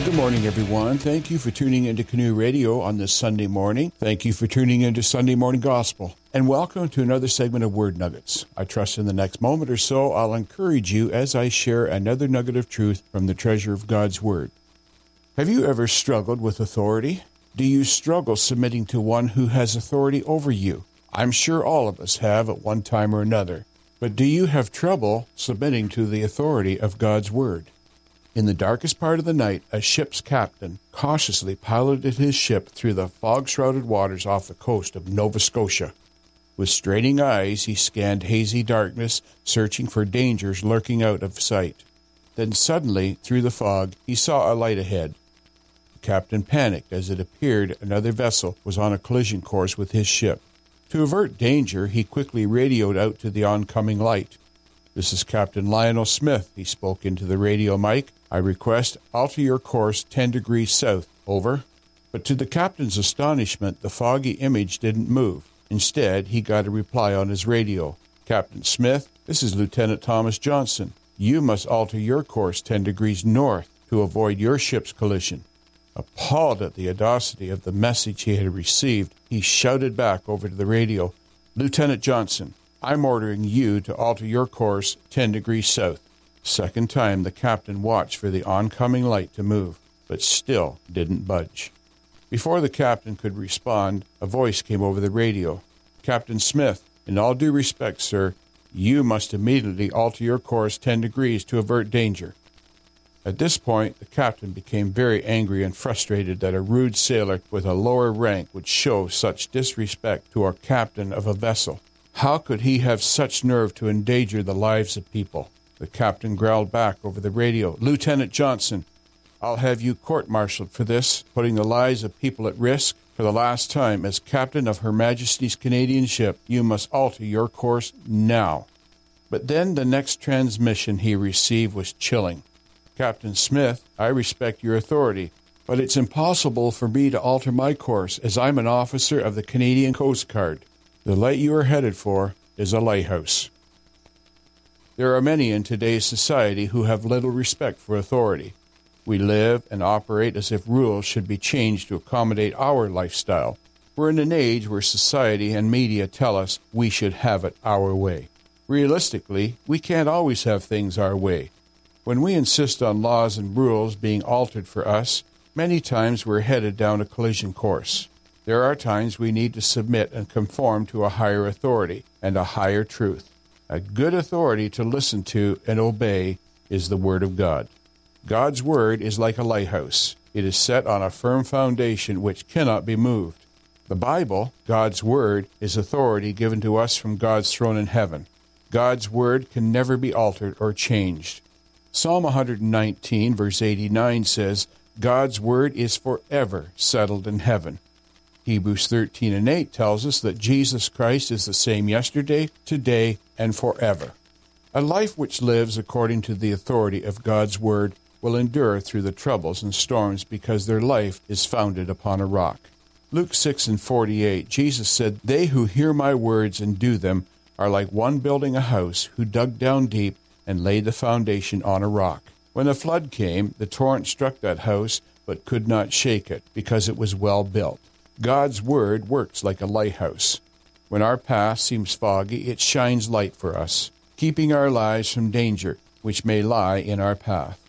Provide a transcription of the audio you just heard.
Good morning, everyone. Thank you for tuning into Canoe Radio on this Sunday morning. Thank you for tuning into Sunday Morning Gospel. And welcome to another segment of Word Nuggets. I trust in the next moment or so I'll encourage you as I share another nugget of truth from the treasure of God's Word. Have you ever struggled with authority? Do you struggle submitting to one who has authority over you? I'm sure all of us have at one time or another. But do you have trouble submitting to the authority of God's Word? In the darkest part of the night, a ship's captain cautiously piloted his ship through the fog-shrouded waters off the coast of Nova Scotia. With straining eyes, he scanned hazy darkness, searching for dangers lurking out of sight. Then suddenly, through the fog, he saw a light ahead. The captain panicked as it appeared another vessel was on a collision course with his ship. To avert danger, he quickly radioed out to the oncoming light. "This is Captain Lionel Smith," he spoke into the radio mic. "I request alter your course 10 degrees south. Over." But to the captain's astonishment, the foggy image didn't move. Instead, he got a reply on his radio. "Captain Smith, this is Lieutenant Thomas Johnson. You must alter your course 10 degrees north to avoid your ship's collision." Appalled at the audacity of the message he had received, he shouted back over to the radio, "Lieutenant Johnson, I'm ordering you to alter your course 10 degrees south." Second time, the captain watched for the oncoming light to move, but still didn't budge. Before the captain could respond, a voice came over the radio. "Captain Smith, in all due respect, sir, you must immediately alter your course 10 degrees to avert danger." At this point, the captain became very angry and frustrated that a rude sailor with a lower rank would show such disrespect to a captain of a vessel. How could he have such nerve to endanger the lives of people? The captain growled back over the radio, "Lieutenant Johnson, I'll have you court-martialed for this, putting the lives of people at risk. For the last time, as captain of Her Majesty's Canadian ship, you must alter your course now." But then the next transmission he received was chilling. "Captain Smith, I respect your authority, but it's impossible for me to alter my course as I'm an officer of the Canadian Coast Guard. The light you are headed for is a lighthouse." There are many in today's society who have little respect for authority. We live and operate as if rules should be changed to accommodate our lifestyle. We're in an age where society and media tell us we should have it our way. Realistically, we can't always have things our way. When we insist on laws and rules being altered for us, many times we're headed down a collision course. There are times we need to submit and conform to a higher authority and a higher truth. A good authority to listen to and obey is the Word of God. God's Word is like a lighthouse. It is set on a firm foundation which cannot be moved. The Bible, God's Word, is authority given to us from God's throne in heaven. God's Word can never be altered or changed. Psalm 119, verse 89 says, "God's Word is forever settled in heaven." Hebrews 13 and 8 tells us that Jesus Christ is the same yesterday, today, and forever. A life which lives according to the authority of God's Word will endure through the troubles and storms because their life is founded upon a rock. Luke 6 and 48, Jesus said, "They who hear my words and do them are like one building a house who dug down deep and laid the foundation on a rock. When a flood came, the torrent struck that house but could not shake it because it was well built." God's Word works like a lighthouse. When our path seems foggy, it shines light for us, keeping our lives from danger which may lie in our path.